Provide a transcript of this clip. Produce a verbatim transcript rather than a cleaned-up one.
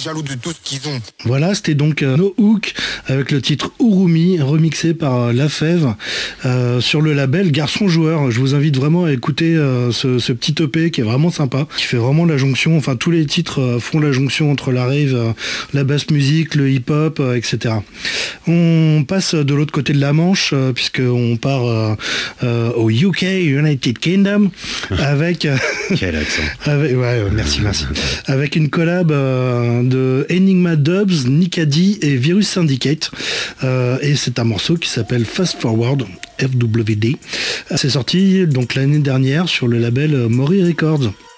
jaloux de tout ce qu'ils ont. Voilà, c'était donc euh, No Hook avec le titre Urumi, remixé par euh, La Fève euh, sur le label Garçon Joueur. Je vous invite vraiment à écouter euh, ce, ce petit E P qui est vraiment sympa, qui fait vraiment la jonction, enfin tous les titres euh, font la jonction entre la rave, euh, la basse musique, le hip-hop, euh, et cetera. On passe de l'autre côté de la Manche, euh, puisqu'on part euh, euh, au U K, United Kingdom, avec... Euh, Quel accent. avec ouais, merci, merci. Avec une collab euh, de Enigma Dubs, Nickady et Virus Syndicate. Euh, et c'est un morceau qui s'appelle Fast Forward, F W D. C'est sorti donc l'année dernière sur le label Mori Records.